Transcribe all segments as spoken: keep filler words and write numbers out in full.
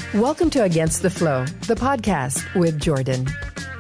Welcome to Against the Flow, the podcast with Jordan.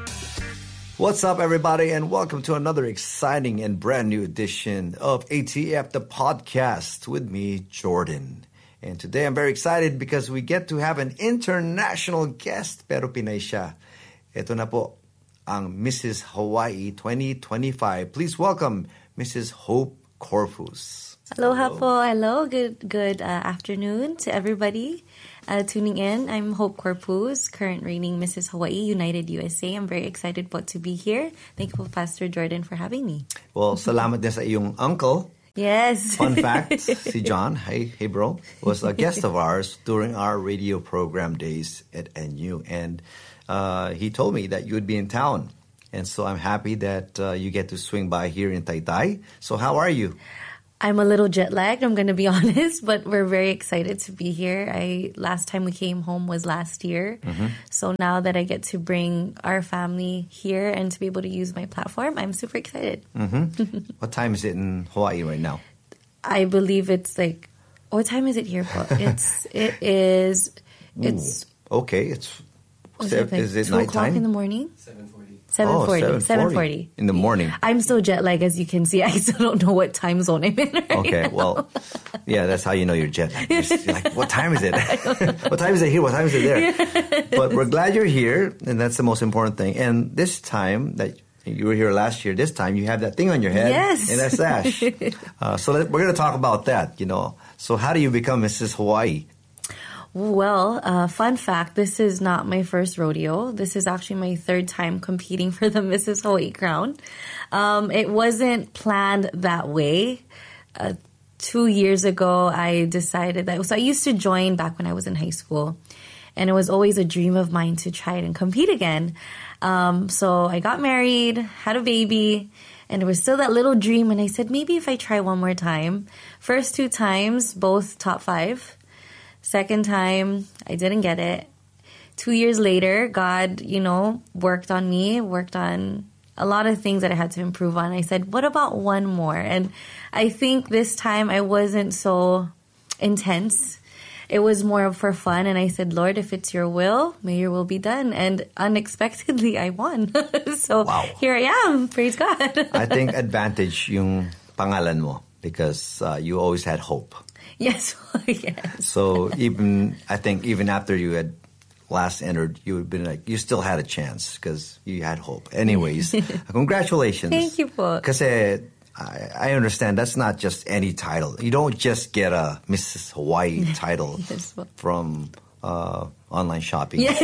What's up, everybody, and welcome to another exciting and brand new edition of A T F, the podcast with me, Jordan. And today I'm very excited because we get to have an international guest, pero Pinay siya. Ito na po ang Missus Hawaii twenty twenty-five. Please welcome Missus Hope Corpus. Aloha po. Hello. Good good uh, afternoon to everybody uh, tuning in. I'm Hope Corpus, current reigning Missus Hawaii United U S A. I'm very excited po to be here. Thank you, Pastor Jordan, for having me. Well, salamat din sa iyong uncle. Yes. Fun fact, si John, hey, hey bro, was a guest of ours during our radio program days at N U. And uh, he told me that you would be in town. And so I'm happy that uh, you get to swing by here in Taytay. So how are you? I'm a little jet lagged, I'm going to be honest, but we're very excited to be here. I last time we came home was last year. Mm-hmm. So now that I get to bring our family here and to be able to use my platform, I'm super excited. Mm-hmm. What time is it in Hawaii right now? I believe it's like, what time is it here? It's, it is, it's... Ooh, okay, it's... Is it, like is it two nighttime? o'clock in the morning? seven forty. seven forty. Oh, seven forty. In the morning. I'm so jet lagged, as you can see. I still don't know what time zone I'm in right Okay, now. well, yeah, that's how you know you're jet lagged. You're you're like, what time is it? What time is it here? What time is it there? Yes. But we're glad you're here, and that's the most important thing. And this time that you were here last year, this time you have that thing on your head. Yes. And that sash. uh, so let, we're going to talk about that, you know. So how do you become Missus Hawaii? Well, uh, fun fact, this is not my first rodeo. This is actually my third time competing for the Missus Hawaii crown. Um, it wasn't planned that way. Uh, two years ago, I decided that... So I used to join back when I was in high school. And it was always a dream of mine to try it and compete again. Um, so I got married, had a baby, and it was still that little dream. And I said, maybe if I try one more time. First two times, both top five. Second time, I didn't get it. Two years later, God, you know, worked on me, worked on a lot of things that I had to improve on. I said, what about one more? And I think this time I wasn't so intense. It was more for fun. And I said, Lord, if it's your will, may your will be done. And unexpectedly, I won. So wow. Here I am. Praise God. I think advantage yung pangalan mo because uh, you always had hope. Yes, yes. So even I think even after you had last entered, you had been like you still had a chance because you had hope. Anyways, congratulations. Thank you po. Because I, I understand that's not just any title. You don't just get a Missus Hawaii title Yes, po. from uh, online shopping. Yeah.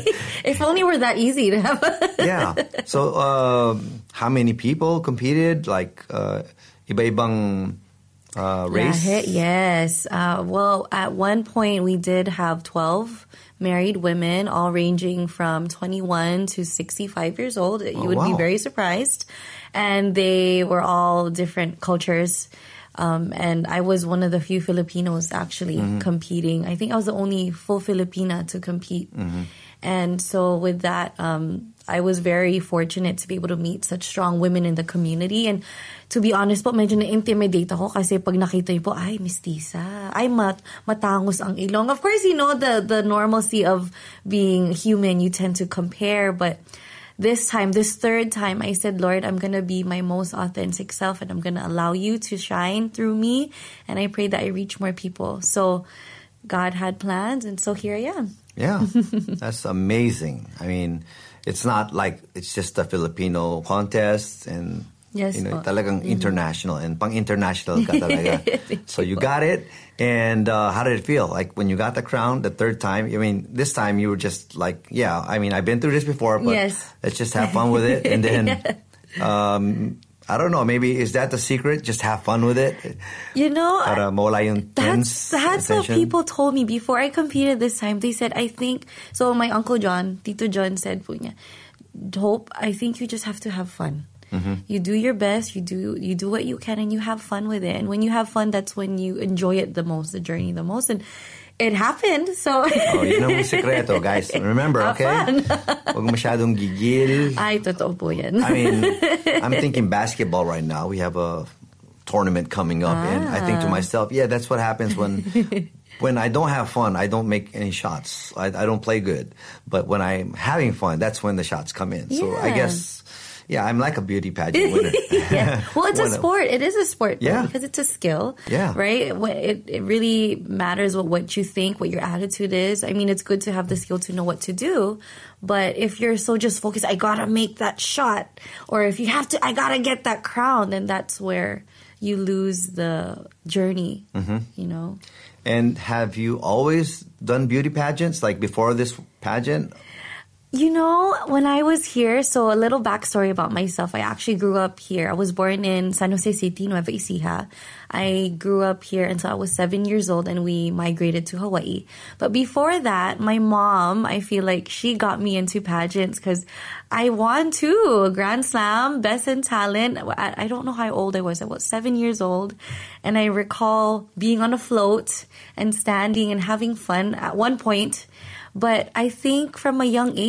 If only were that easy to have. Yeah. So um, how many people competed? Like uh, iba-ibang. Uh, race? Yeah, yes. Uh, well, at one point we did have twelve married women, all ranging from twenty-one to sixty-five years old. You oh, would wow. be very surprised. And they were all different cultures. Um, and I was one of the few Filipinos actually mm-hmm. competing. I think I was the only full Filipina to compete. Mm-hmm. And so with that, um, I was very fortunate to be able to meet such strong women in the community. And to be honest po, medyo na-intimidate ako kasi pag nakita niyo po, ay, mestiza, ay, mat matangos ang ilong. Of course, you know, the, the normalcy of being human, you tend to compare. But this time, this third time, I said, Lord, I'm going to be my most authentic self and I'm going to allow you to shine through me. And I pray that I reach more people. So God had plans, and so here I am. Yeah, that's amazing. I mean, it's not like it's just a Filipino contest and yes, you know, po. talagang Mm-hmm. international and pang-international ka talaga. So you got it, and uh, how did it feel? Like when you got the crown the third time, I mean, this time you were just like, yeah, I mean, I've been through this before, but yes. let's just have fun with it. And then, yeah. um, I don't know, maybe is that the secret? Just have fun with it? You know, Para mawala yung that's, that's what attention? people told me before I competed this time. They said, I think, so my Uncle John, Tito John said po niya, Hope, I think you just have to have fun. Mm-hmm. You do your best, you do you do what you can, and you have fun with it. And when you have fun, that's when you enjoy it the most, the journey the most. And it happened, so... Oh, yun ang sekreto, guys. Remember, okay? Huwag masyadong gigil. Ay, totoo po yan. I mean, I'm thinking basketball right now. We have a tournament coming up, ah. and I think to myself, yeah, that's what happens when when I don't have fun, I don't make any shots. I, I don't play good. But when I'm having fun, that's when the shots come in. So I Yeah. guess, yeah, I'm like a beauty pageant winner. Yeah. Well, it's a When- sport. It is a sport, though, Yeah. because it's a skill. Yeah. Right? What- It, it really matters what, what you think, what your attitude is. I mean, it's good to have the skill to know what to do. But if you're so just focused, I gotta make that shot. Or if you have to, I gotta get that crown, then that's where you lose the journey, Mm-hmm. you know? And have you always done beauty pageants, like before this pageant? You know, when I was here, so a little backstory about myself. I actually grew up here. I was born in San Jose City, Nueva Ecija. I grew up here until I was seven years old and we migrated to Hawaii. But before that, my mom, I feel like she got me into pageants because I won too. A Grand Slam, Best in Talent. I, I don't know how old I was. I was seven years old. And I recall being on a float and standing and having fun at one point. But I think from a young age,